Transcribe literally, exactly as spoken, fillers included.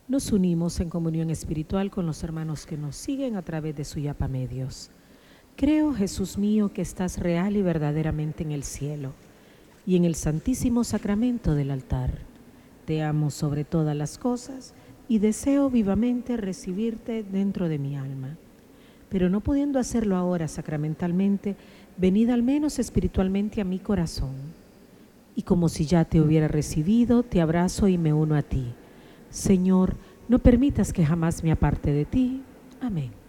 Nos unimos en comunión espiritual con los hermanos que nos siguen a través de Suyapa Medios. Creo, Jesús mío, que estás real y verdaderamente en el cielo y en el santísimo sacramento del altar. Te amo sobre todas las cosas y deseo vivamente recibirte dentro de mi alma. Pero no pudiendo hacerlo ahora sacramentalmente, venid al menos espiritualmente a mi corazón. Y como si ya te hubiera recibido, te abrazo y me uno a ti. Señor, no permitas que jamás me aparte de ti. Amén.